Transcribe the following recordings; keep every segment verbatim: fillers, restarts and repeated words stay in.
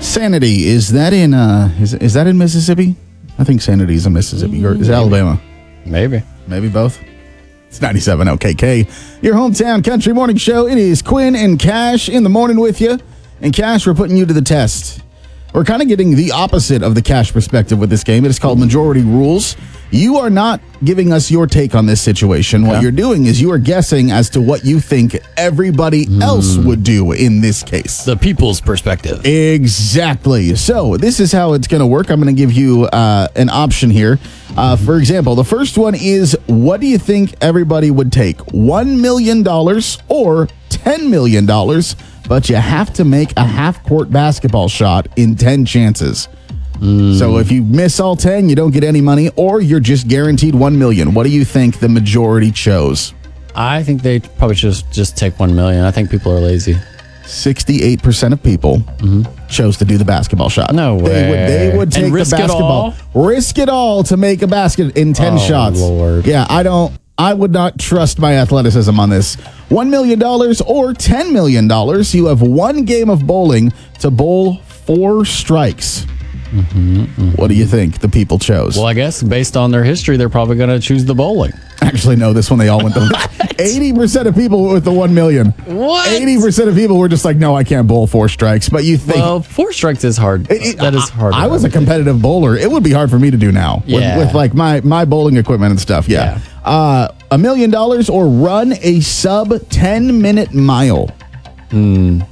Sanity, is that in uh is is that in Mississippi? I think Sanity is in Mississippi. Or is it Alabama? Maybe. Maybe both. It's ninety-seven O K K, your hometown country morning show. It is Quinn and Cash in the morning with you. And Cash, we're putting you to the test. We're kind of getting the opposite of the Cash perspective with this game. It is called Majority Rules. You are not giving us your take on this situation. What yeah. you're doing is you are guessing as to what you think everybody mm. else would do in this case. The people's perspective. Exactly. So this is how it's going to work. I'm going to give you uh, an option here. Uh, for example, the first one is, what do you think everybody would take? one million dollars or ten million dollars, but you have to make a half-court basketball shot in ten chances. Mm. So if you miss all ten, you don't get any money, or you're just guaranteed one million dollars. What do you think the majority chose? I think they probably just just take one million dollars. I think people are lazy. sixty-eight percent of people mm-hmm. chose to do the basketball shot. No way. They would, they would take and risk the basketball, it all? risk it all to make a basket in ten oh, shots. Lord. Yeah, I don't. I would not trust my athleticism on this. one million dollars or ten million dollars. You have one game of bowling to bowl four strikes. Mm-hmm, mm-hmm. What do you think the people chose? Well, I guess based on their history, they're probably going to choose the bowling. Actually, no, this one they all went the eighty percent of people went with the one million. What? eighty percent of people were just like, no, I can't bowl four strikes. But you think. Well, four strikes is hard. It, it, that is hard. I, I was a competitive bowler. It would be hard for me to do now yeah. with, with like my, my bowling equipment and stuff. Yeah. yeah. Uh, a million dollars or run a sub ten minute mile. Hmm.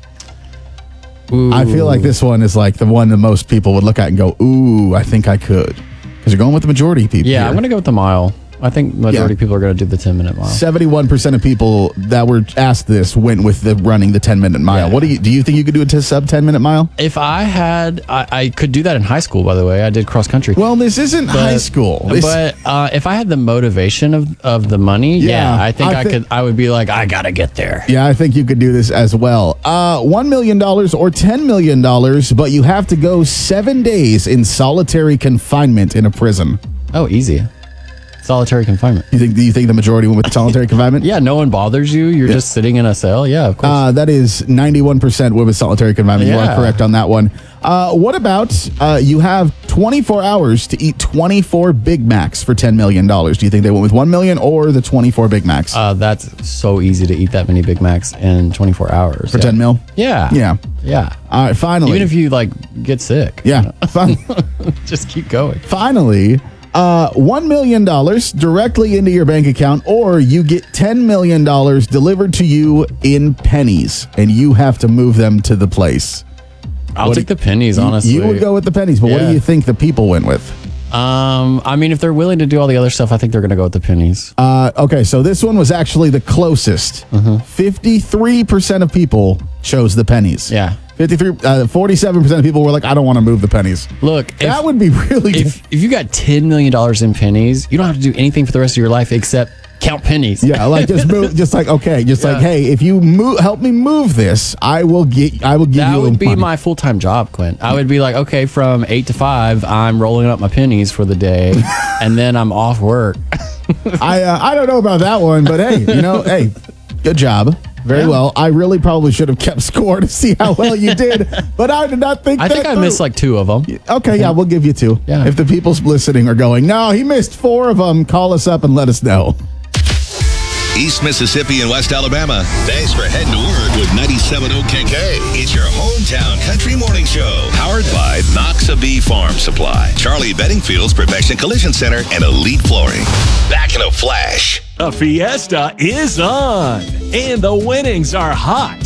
Ooh. I feel like this one is like the one that most people would look at and go, ooh, I think I could. Because you're going with the majority of people. Yeah, here. I'm going to go with the mile. I think majority yeah. of people are going to do the ten minute mile. seventy-one percent of people that were asked this went with the running the ten minute mile. Yeah. What do you do you think you could do a t- sub ten minute mile? If I had, I, I could do that in high school, by the way. I did cross country. Well, this isn't but, high school. This, but uh, if I had the motivation of, of the money, yeah, yeah I think I, I th- could, I would be like, I got to get there. Yeah, I think you could do this as well. Uh, one million dollars or ten million dollars, but you have to go seven days in solitary confinement in a prison. Oh, easy. Solitary confinement. You think? Do you think the majority went with solitary confinement? Yeah, no one bothers you. You're yeah. just sitting in a cell. Yeah, of course. Uh, that is ninety-one percent went with solitary confinement. Yeah. You are correct on that one. Uh, what about uh, you have twenty-four hours to eat twenty-four Big Macs for ten million dollars? Do you think they went with one million dollars or the twenty-four Big Macs? Uh, that's so easy to eat that many Big Macs in twenty-four hours. For yeah. ten mil? Yeah. Yeah. Yeah. All right, finally. Even if you, like, get sick. Yeah. You know? Just keep going. Finally... Uh, one million dollars directly into your bank account, or you get ten million dollars delivered to you in pennies, and you have to move them to the place. I'll what take do, the pennies, honestly. You would go with the pennies, but yeah. what do you think the people went with? Um, I mean, if they're willing to do all the other stuff, I think they're going to go with the pennies. Uh, okay, so this one was actually the closest. Uh-huh. fifty-three percent of people chose the pennies. Yeah. fifty-three, uh, forty-seven percent of people were like, I don't want to move the pennies. Look, that if, would be really if, if you got ten million dollars in pennies, you don't have to do anything for the rest of your life except count pennies. Yeah, like just move, just like, okay, just yeah. like, hey, if you move, help me move this, I will get, I will give that you That would be money. my full-time job, Clint. I would be like, okay, from eight to five, I'm rolling up my pennies for the day, and then I'm off work. I uh, I don't know about that one, but hey, you know, hey, good job. Very yeah. well. I really probably should have kept score to see how well you did, but I did not think I that think I through. missed like two of them. Okay, yeah, we'll give you two. Yeah. If the people's listening are going, no, he missed four of them, call us up and let us know. East Mississippi and West Alabama. Thanks for heading to work with ninety-seven O K K. It's your hometown country morning show. Powered by Noxabee Farm Supply, Charlie Bedingfield's Perfection Collision Center, and Elite Flooring. Back in a flash. A fiesta is on, and the winnings are hot.